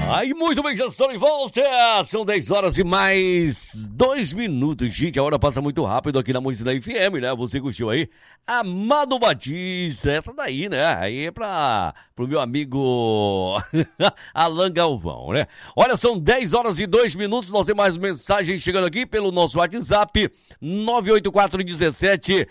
Aí, muito bem, já estou em volta. São 10 horas e mais 2 minutos. Gente, a hora passa muito rápido aqui na Música da FM, né? Você curtiu aí? Amado Batista, essa daí, né? Aí é pro meu amigo Alan Galvão, né? Olha, são 10 horas e 2 minutos. Nós temos mais mensagens chegando aqui pelo nosso WhatsApp 98417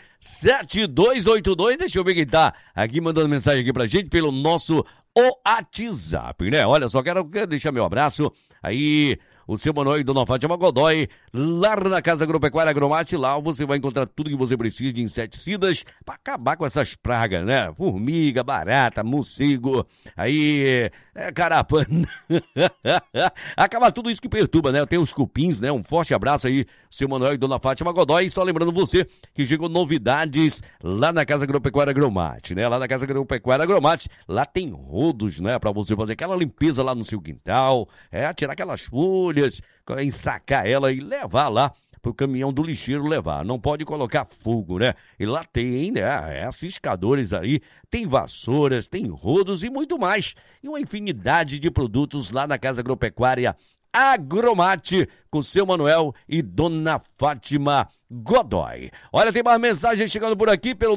7282. Deixa eu ver quem tá aqui mandando mensagem aqui pra gente pelo nosso WhatsApp, né? Olha só, quero deixar meu abraço aí, o seu Manuel e Dona Fátima Godoy, lá na Casa Agropecuária Agromate. Lá você vai encontrar tudo que você precisa de inseticidas para acabar com essas pragas, né? Formiga, barata, morcego, aí, carapana. Acaba tudo isso que perturba, né? Tem os cupins, né? Um forte abraço aí, seu Manuel e Dona Fátima Godoy. E só lembrando você que chegou novidades lá na Casa Agropecuária Agromate, né? Lá na Casa Agropecuária Agromate, lá tem rodos, né? Para você fazer aquela limpeza lá no seu quintal, tirar aquelas folhas, ensacar ela e levar lá pro caminhão do lixeiro levar. Não pode colocar fogo, né? E lá tem, né? Ciscadores aí, tem vassouras, tem rodos e muito mais. E uma infinidade de produtos lá na Casa Agropecuária Agromate, com seu Manuel e Dona Fátima Godoy. Olha, tem mais mensagens chegando por aqui pelo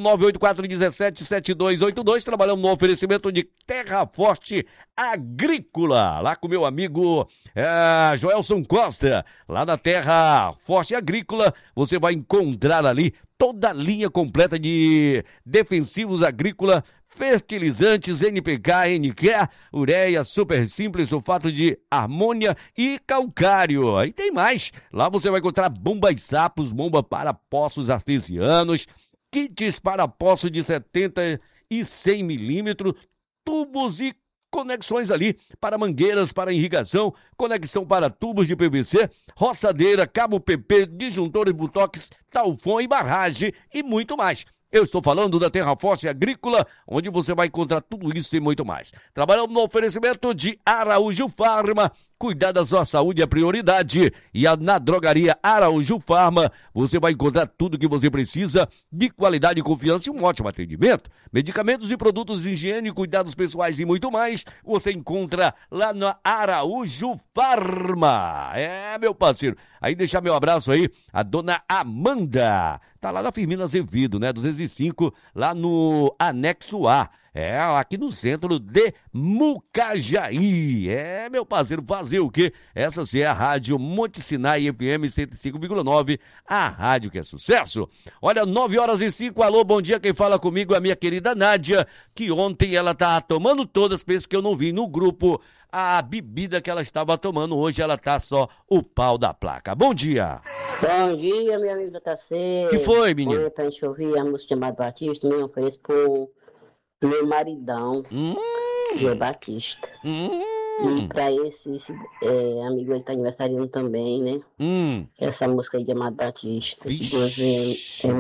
984177282. Trabalhamos no oferecimento de Terra Forte Agrícola, lá com meu amigo Joelson Costa. Lá na Terra Forte Agrícola, você vai encontrar ali toda a linha completa de defensivos agrícola, fertilizantes, NPK, NQ, ureia, super simples, sulfato de amônia e calcário. Aí tem mais. Lá você vai encontrar bombas sapos, bomba para poços artesianos, kits para poço de 70 e 100 milímetros, tubos e conexões ali para mangueiras, para irrigação, conexão para tubos de PVC, roçadeira, cabo PP, disjuntores, butox, talfon e barragem e muito mais. Eu estou falando da Terra Forte Agrícola, onde você vai encontrar tudo isso e muito mais. Trabalhamos no oferecimento de Araújo Farma. Cuidar da sua saúde é prioridade. E na drogaria Araújo Farma, você vai encontrar tudo que você precisa de qualidade e confiança e um ótimo atendimento. Medicamentos e produtos de higiene, cuidados pessoais e muito mais, você encontra lá na Araújo Farma. Meu parceiro. Aí deixar meu abraço aí, a dona Amanda. Tá lá na Firmina Azevedo, né? 205, lá no Anexo A. Aqui no centro de Mucajaí. Meu parceiro, fazer o quê? Essa sim é a Rádio Monte Sinai FM 105,9, a rádio que é sucesso. Olha, 9 horas e 5, alô, bom dia, quem fala comigo é a minha querida Nádia, que ontem ela tá tomando todas, pensa que eu não vi no grupo a bebida que ela estava tomando, hoje ela tá só o pau da placa. Bom dia. Bom dia, meu amigo JC. Que foi, menino? Pra gente ouvir a música de Amado Batista, me ofereço pro meu maridão, que é Batista. E pra esse amigo, ele tá aniversariando também, né? Essa música aí de Amado Batista. Vixe.